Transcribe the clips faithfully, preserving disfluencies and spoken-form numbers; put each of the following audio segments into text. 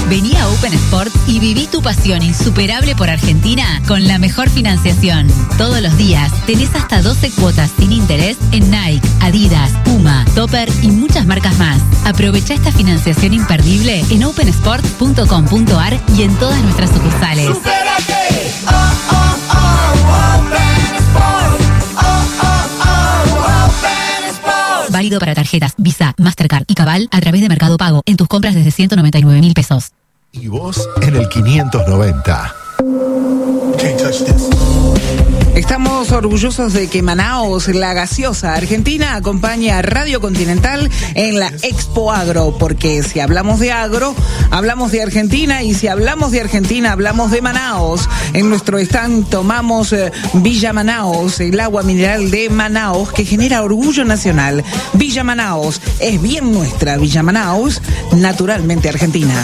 Vení a Open Sports y viví tu pasión insuperable por Argentina con la mejor financiación. Todos los días tenés hasta doce cuotas sin interés en Nike, Adidas, Puma, Topper y muchas marcas más. Aprovecha esta financiación imperdible en open sport punto com punto a r y en todas nuestras sucursales. ¡Supérate! Oh, oh, oh, Open Sport. Oh, oh, oh, Open Sport. Válido para tarjetas Visa, Mastercard y Cabal a través de Mercado Pago en tus compras desde ciento noventa y nueve mil pesos. Y vos en el quinientos noventa. Can't touch this. Estamos orgullosos de que Manaos, la gaseosa argentina, acompaña a Radio Continental en la Expo Agro, porque si hablamos de agro, hablamos de Argentina, y si hablamos de Argentina, hablamos de Manaos. En nuestro stand tomamos eh, Villa Manaos, el agua mineral de Manaos, que genera orgullo nacional. Villa Manaos es bien nuestra, Villa Manaos, naturalmente argentina.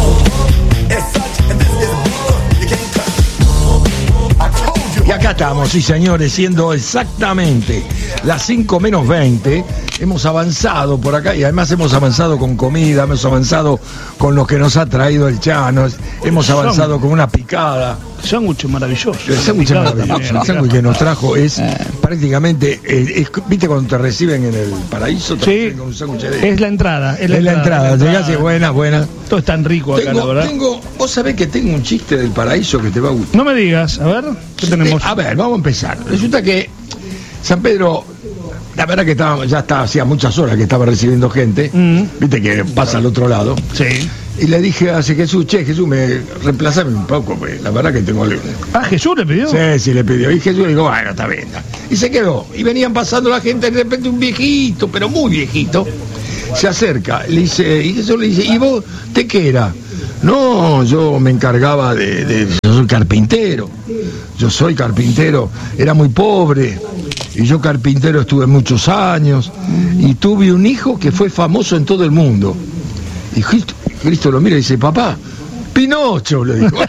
Y acá estamos, sí señores, siendo exactamente las cinco menos veinte, hemos avanzado por acá y además hemos avanzado con comida, hemos avanzado con lo que nos ha traído el Chano, hemos avanzado con una picada. Sándwich maravilloso. El sándwich maravilloso, el sándwich que nos trajo es prácticamente, eh, es, ¿viste cuando te reciben en el paraíso? Sí, con un sándwich de... es la entrada. Es la es la entrada, entrada, llegás y buena, buena. Todo es tan rico acá, tengo, la verdad. Tengo, vos sabés que tengo un chiste del paraíso que te va a gustar. No me digas, a ver, ¿qué tenemos? Eh, a ver, vamos a empezar. Resulta que San Pedro, la verdad que estaba, ya está, hacía muchas horas que estaba recibiendo gente, mm. viste que pasa al otro lado. Sí. Y le dije a Jesús, che, Jesús, me reemplazame un poco, pues, la verdad que tengo... Ah, ¿Jesús le pidió? Sí, sí, le pidió. Y Jesús le dijo, bueno, está bien. Y se quedó. Y venían pasando la gente, de repente un viejito, pero muy viejito, se acerca. Le dice, y Jesús le dice, ¿y vos de qué era? No, yo me encargaba de, de... Yo soy carpintero. Yo soy carpintero. Era muy pobre. Y yo carpintero estuve muchos años. Y tuve un hijo que fue famoso en todo el mundo. Y Cristo, Cristo lo mira y dice, papá, Pinocho, le dijo.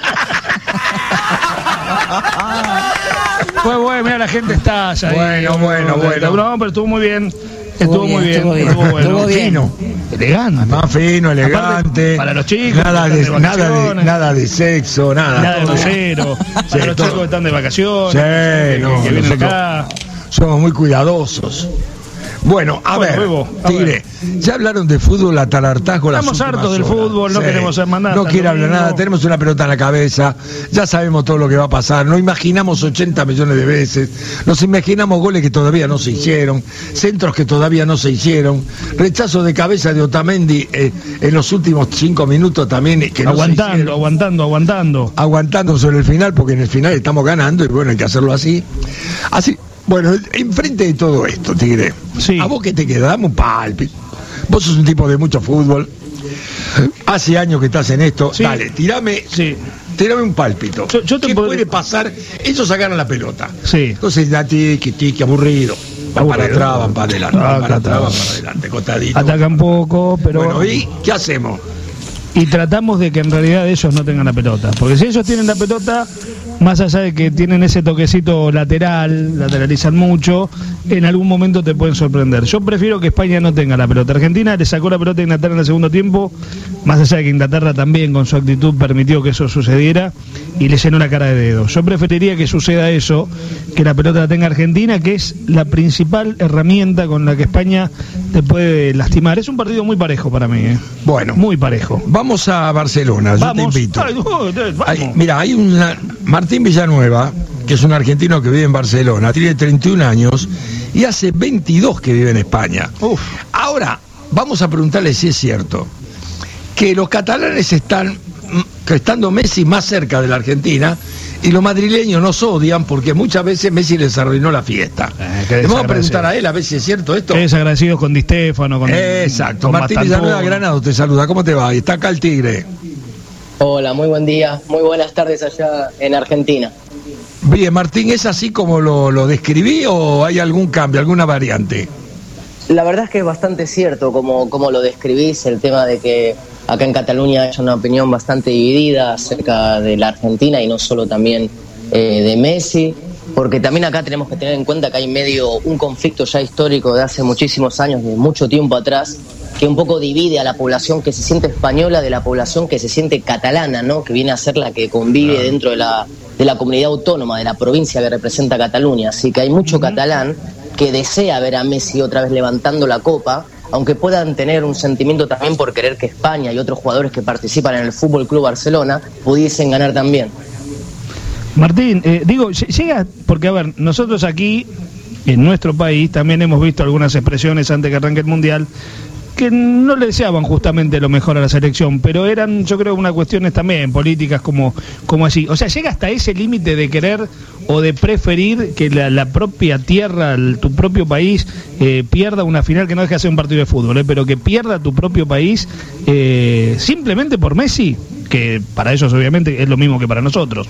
Fue bueno, mira, la gente está allá. Bueno, ahí, bueno, bueno. No, pero estuvo muy bien. Estuvo, estuvo muy bien, estuvo bien, estuvo bueno. Estuvo bien. Fino. Elegante. Más fino, elegante. Aparte, para los chicos. Nada de, de nada de, nada de sexo, nada. Nada de crucero. Para Sí, los todo. chicos que están de vacaciones. Sí, que, no, que vienen nosotros acá. Somos muy cuidadosos. Bueno, a Bueno, ver, Bebo, a Tigre, ver. ya hablaron de fútbol a tal hartazgo las Estamos últimas hartos del horas. fútbol, no queremos hacer más nada, No hasta quiere el hablar domingo. nada, tenemos una pelota en la cabeza, ya sabemos todo lo que va a pasar, no imaginamos ochenta millones de veces, nos imaginamos goles que todavía no se hicieron, centros que todavía no se hicieron, rechazo de cabeza de Otamendi eh, en los últimos cinco minutos también que no se Aguantando, hicieron. aguantando, aguantando. Aguantando sobre el final, porque en el final estamos ganando y bueno, hay que hacerlo así. Así, bueno, enfrente de todo esto, Tigre, Sí. ¿a vos qué te queda? Dame un pálpito. Vos sos un tipo de mucho fútbol. Hace años que estás en esto. Sí. Dale, tirame, Sí. tirame un pálpito. Yo- yo te ¿Qué podré- puede pasar? Ellos sacaron la pelota. Sí. Entonces, da tiki, tiki, aburrido. Van para Aburrido. atrás, van para adelante, van Ah, para atrás, acá van está. para adelante, costadito. Atacan poco, pero... Bueno, ¿y qué hacemos? Y tratamos de que en realidad ellos no tengan la pelota. Porque si ellos tienen la pelota, más allá de que tienen ese toquecito lateral, lateralizan mucho, en algún momento te pueden sorprender. Yo prefiero que España no tenga la pelota. Argentina le sacó la pelota a Inglaterra en el segundo tiempo, más allá de que Inglaterra también con su actitud permitió que eso sucediera y le llenó la cara de dedos. Yo preferiría que suceda eso, que la pelota la tenga Argentina, que es la principal herramienta con la que España te puede lastimar. Es un partido muy parejo para mí, ¿eh? Bueno, Muy parejo. vamos a Barcelona, yo Vamos. te invito. Ay, no, vamos. Hay- mira, hay una Martín Villanueva, que es un argentino que vive en Barcelona, tiene treinta y un años y hace veintidós que vive en España. Uf. Ahora, vamos a preguntarle si es cierto que los catalanes están, mm, que estando Messi más cerca de la Argentina, y los madrileños nos odian porque muchas veces Messi les arruinó la fiesta. Eh, qué Le vamos a desagradecido. preguntar a él a ver si es cierto esto. Desagradecidos con Di Stéfano, con Exacto, con Martín Bastantón. Villanueva Granado te saluda, ¿cómo te va? Y está acá el Tigre. Hola, muy buen día, muy buenas tardes allá en Argentina. Bien, Martín, ¿es así como lo, lo describí o hay algún cambio, alguna variante? La verdad es que es bastante cierto como, como lo describís, el tema de que acá en Cataluña hay una opinión bastante dividida acerca de la Argentina y no solo también eh, de Messi, porque también acá tenemos que tener en cuenta que hay medio un conflicto ya histórico de hace muchísimos años, de mucho tiempo atrás, que un poco divide a la población que se siente española de la población que se siente catalana, ¿no? Que viene a ser la que convive claro. dentro de la, de la comunidad autónoma, de la provincia que representa Cataluña. Así que hay mucho uh-huh. catalán que desea ver a Messi otra vez levantando la copa, aunque puedan tener un sentimiento también por querer que España y otros jugadores que participan en el Fútbol Club Barcelona pudiesen ganar también. Martín, eh, digo, llega, porque a ver, nosotros aquí, en nuestro país, también hemos visto algunas expresiones antes que arranque el Mundial, que no le deseaban justamente lo mejor a la selección, pero eran, yo creo, unas cuestiones también políticas como, como así. O sea, llega hasta ese límite de querer o de preferir que la, la propia tierra, el, tu propio país, eh, pierda una final, que no deje de ser un partido de fútbol, eh, pero que pierda tu propio país eh, simplemente por Messi, que para ellos obviamente es lo mismo que para nosotros.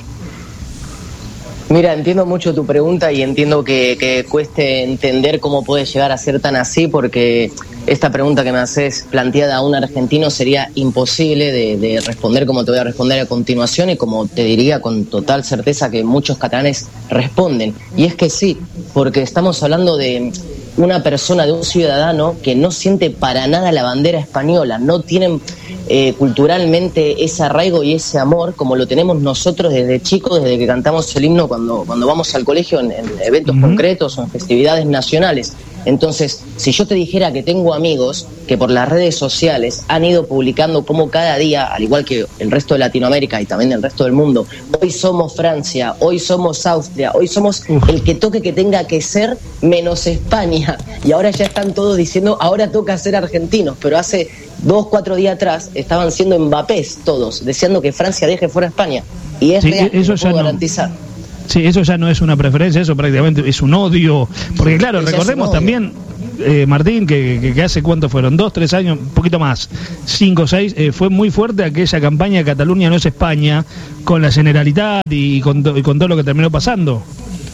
Mira, entiendo mucho tu pregunta y entiendo que, que cueste entender cómo puede llegar a ser tan así, porque esta pregunta que me haces planteada a un argentino sería imposible de, de responder como te voy a responder a continuación, y como te diría con total certeza que muchos catalanes responden. Y es que sí, porque estamos hablando de una persona, de un ciudadano que no siente para nada la bandera española, no tienen eh, culturalmente ese arraigo y ese amor como lo tenemos nosotros desde chicos, desde que cantamos el himno cuando, cuando vamos al colegio en, en eventos uh-huh. concretos o en festividades nacionales. Entonces, si yo te dijera que tengo amigos que por las redes sociales han ido publicando como cada día, al igual que el resto de Latinoamérica y también del resto del mundo, hoy somos Francia, hoy somos Austria, hoy somos Uf. el que toque que tenga que ser menos España, y ahora ya están todos diciendo, ahora toca ser argentinos, pero hace dos, cuatro días atrás estaban siendo Mbappés todos, deseando que Francia deje fuera a España, y es sí, real, eso lo puedo garantizar. No. Sí, eso ya no es una preferencia, eso prácticamente es un odio, porque claro, eso recordemos también, eh, Martín, que, que, que hace cuánto fueron, dos, tres años, un poquito más, cinco, seis, eh, fue muy fuerte aquella campaña de Cataluña no es España, con la Generalitat y con, y con todo lo que terminó pasando.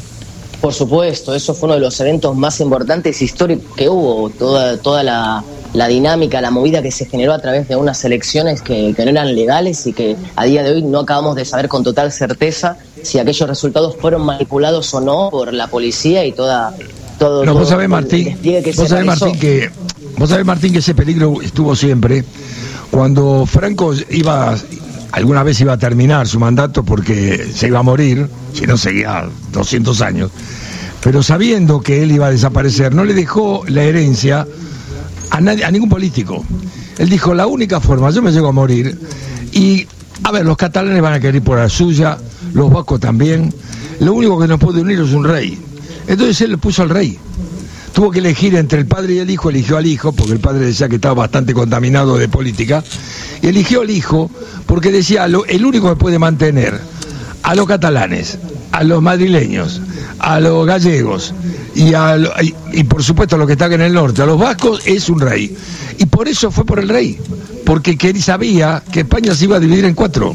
Por supuesto, eso fue uno de los eventos más importantes históricos que hubo, toda, toda la, la dinámica, la movida que se generó a través de unas elecciones que, que no eran legales y que a día de hoy no acabamos de saber con total certeza si aquellos resultados fueron manipulados o no por la policía y toda todo. Pero todo vos sabés, Martín, que vos sabés, Martín, que vos sabés, Martín, que ese peligro estuvo siempre cuando Franco iba, alguna vez iba a terminar su mandato porque se iba a morir, si no seguía doscientos años, pero sabiendo que él iba a desaparecer, no le dejó la herencia a nadie, a ningún político. Él dijo, la única forma, yo me llego a morir, y a ver, los catalanes van a querer ir por la suya, los vascos también, lo único que nos puede unir es un rey. Entonces él le puso al rey. Tuvo que elegir entre el padre y el hijo, eligió al hijo, porque el padre decía que estaba bastante contaminado de política, y eligió al hijo porque decía, lo, el único que puede mantener a los catalanes, a los madrileños, a los gallegos y, a lo, y, y por supuesto a los que están en el norte, a los vascos, es un rey. Y por eso fue por el rey, porque él sabía que España se iba a dividir en cuatro.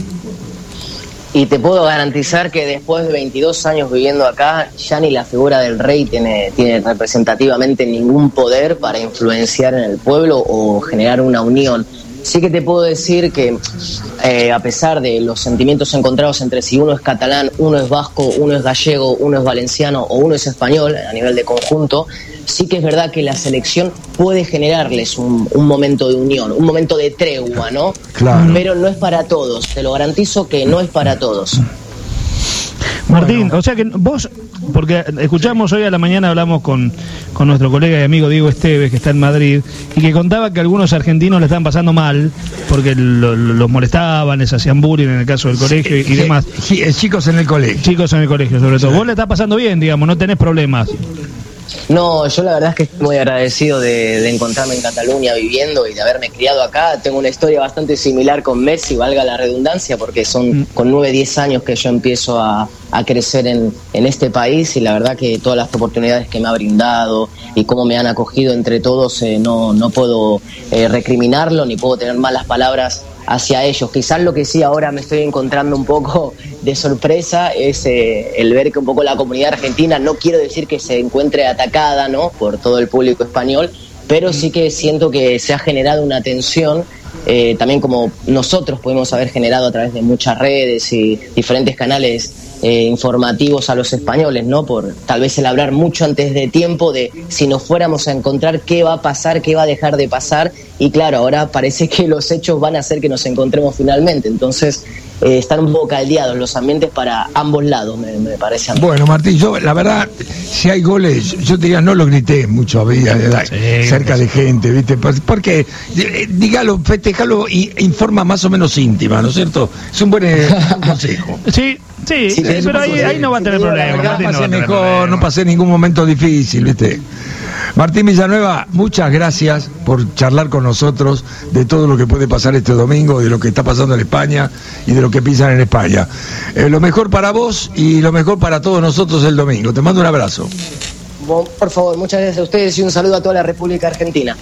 Y te puedo garantizar que después de veintidós años viviendo acá, ya ni la figura del rey tiene, tiene representativamente ningún poder para influenciar en el pueblo o generar una unión. Sí que te puedo decir que eh, a pesar de los sentimientos encontrados entre si uno es catalán, uno es vasco, uno es gallego, uno es valenciano o uno es español a nivel de conjunto, sí que es verdad que la selección puede generarles un, un momento de unión, un momento de tregua, ¿no? Claro. Pero no es para todos, te lo garantizo que no es para todos. Martín, bueno. O sea que vos, porque escuchamos hoy a la mañana, hablamos con, con nuestro colega y amigo Diego Esteves, que está en Madrid, y que contaba que algunos argentinos le estaban pasando mal, porque lo, lo, los molestaban, les hacían bullying en el caso del colegio y, y demás. Sí, chicos en el colegio. Chicos en el colegio, sobre todo. Sí. Vos le estás pasando bien, digamos, no tenés problemas. No, yo la verdad es que estoy muy agradecido de, de encontrarme en Cataluña viviendo y de haberme criado acá. Tengo una historia bastante similar con Messi, valga la redundancia, porque son mm. con nueve, diez años que yo empiezo a, a crecer en, en este país, y la verdad que todas las oportunidades que me ha brindado y cómo me han acogido entre todos, eh, no, no puedo eh, recriminarlo ni puedo tener malas palabras hacia ellos. Quizás lo que sí ahora me estoy encontrando un poco de sorpresa es eh, el ver que un poco la comunidad argentina, no quiero decir que se encuentre atacada, ¿no?, por todo el público español, pero sí que siento que se ha generado una tensión eh, también como nosotros pudimos haber generado a través de muchas redes y diferentes canales eh, informativos a los españoles, ¿no? Por tal vez el hablar mucho antes de tiempo de si nos fuéramos a encontrar, qué va a pasar, qué va a dejar de pasar, y claro, ahora parece que los hechos van a hacer que nos encontremos finalmente, entonces eh, están un poco caldeados los ambientes para ambos lados, me, me parece a mí. Bueno, Martín, yo la verdad, si hay goles, yo te diría, no lo grité mucho, había sí, cerca de gente, ¿viste? Porque, dígalo, festejalo y informa más o menos íntima, ¿no es cierto? Es un buen eh, consejo. Sí. Sí, sí, sí, pero ahí, ahí no va a tener sí, problema. Martín, no pasé mejor, problema. No pasé ningún momento difícil, ¿viste? Martín Villanueva, muchas gracias por charlar con nosotros de todo lo que puede pasar este domingo, de lo que está pasando en España y de lo que piensan en España. Eh, lo mejor para vos y lo mejor para todos nosotros el domingo. Te mando un abrazo. Por favor, muchas gracias a ustedes y un saludo a toda la República Argentina.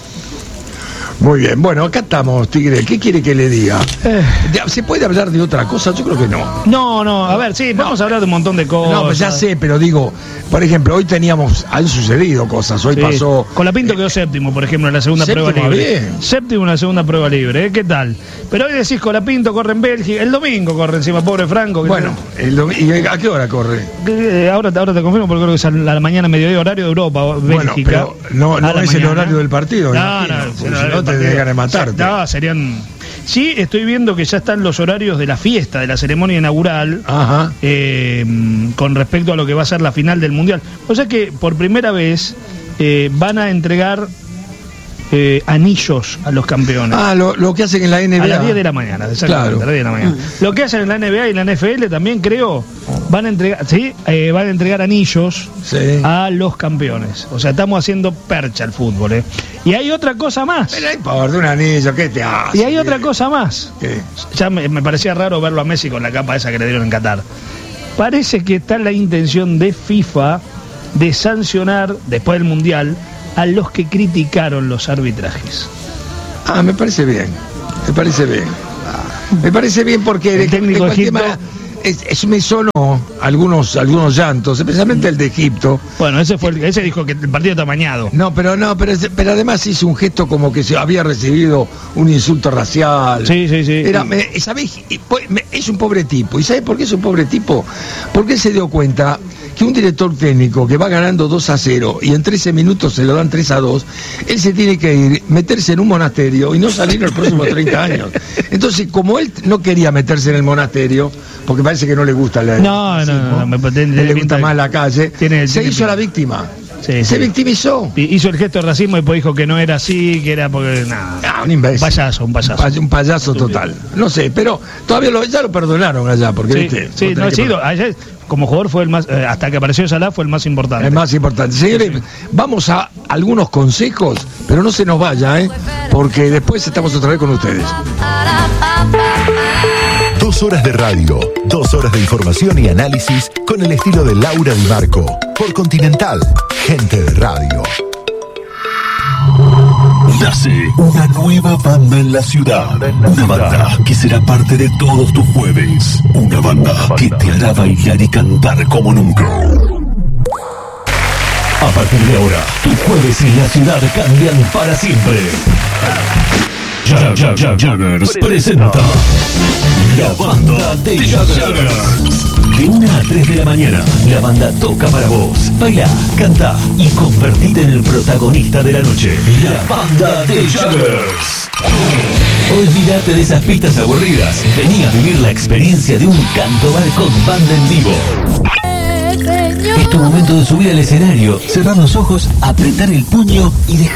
Muy bien, bueno, acá estamos, Tigre. ¿Qué quiere que le diga? Eh. ¿Se puede hablar de otra cosa? Yo creo que no. No, no, a ver, sí, vamos no. a hablar de un montón de cosas. No, pues ya sé, pero digo, por ejemplo, hoy teníamos, han sucedido cosas, hoy sí. pasó... Colapinto eh, quedó séptimo, por ejemplo, en la segunda prueba libre. Bien. Séptimo en la segunda prueba libre, ¿eh? ¿Qué tal? Pero hoy decís Colapinto corre en Bélgica, el domingo corre encima, pobre Franco. Bueno, el domingo, ¿y a qué hora corre? Eh, ahora, ahora te confirmo, porque creo que es a la mañana, mediodía, horario de Europa, Bélgica. Bueno, pero no, no es mañana. El horario del partido, no, no, no, si no te dejan de matar. No, serían... Sí, estoy viendo que ya están los horarios de la fiesta, de la ceremonia inaugural, Ajá. Eh, con respecto a lo que va a ser la final del Mundial. O sea que por primera vez eh, van a entregar eh, anillos a los campeones. Ah, lo, lo que hacen en la N B A. A las diez de la mañana, exactamente, claro. a las diez de la mañana. Lo que hacen en la N B A y la N F L también, creo, van a entregar, ¿sí? eh, van a entregar anillos sí. a los campeones. O sea, estamos haciendo percha al fútbol, ¿eh? Y hay otra cosa más. Pero por de un anillo, ¿qué te hace? Y hay otra cosa más. ¿Qué? Ya me, me parecía raro verlo a Messi con la capa esa que le dieron en Qatar. Parece que está la intención de FIFA de sancionar, después del Mundial, a los que criticaron los arbitrajes. Ah, me parece bien. Me parece bien. Me parece bien porque... El técnico de Egipto... Es, es, me sonó algunos algunos llantos, especialmente el de Egipto. Bueno, ese fue el, ese dijo que el partido está amañado. No, pero no, pero, pero además hizo un gesto como que se había recibido un insulto racial. Sí, sí, sí. Era, me, ¿sabés? Es un pobre tipo. ¿Y sabés por qué es un pobre tipo? Porque él se dio cuenta que un director técnico que va ganando dos a cero y en trece minutos se lo dan tres a dos, él se tiene que ir, meterse en un monasterio y no salir en los próximos treinta años. Entonces, como él no quería meterse en el monasterio, porque parece que no le gusta la no, no, no, no, me, tiene, le gusta más la calle, tiene, se tiene hizo pinta. La víctima. Sí, se sí. victimizó. Hizo el gesto de racismo y después dijo que no era así, que era porque nada. Ah, un imbécil. Un payaso, un payaso. Un payaso total. No sé, pero todavía lo, ya lo perdonaron allá, porque sí, viste. Sí, no, sí, ayer como jugador fue el más, eh, hasta que apareció Salah fue el más importante. El más importante. Señores, sí, sí. Vamos a algunos consejos, pero no se nos vaya, ¿eh? Porque después estamos otra vez con ustedes. Dos horas de radio, dos horas de información y análisis con el estilo de Laura Di Marco. Por Continental, gente de radio. Nace una nueva banda en la ciudad. Una banda que será parte de todos tus jueves. Una banda que te hará bailar y cantar como nunca. A partir de ahora, tus jueves en la ciudad cambian para siempre. Jaggers presenta la banda de Jaggers. De una a tres de la mañana, la banda toca para vos. Baila, canta y convertite en el protagonista de la noche. La banda de Jaggers. Olvídate de esas pistas aburridas. Vení a vivir la experiencia de un cantobar con banda en vivo. Es tu momento de subir al escenario, cerrar los ojos, apretar el puño y dejar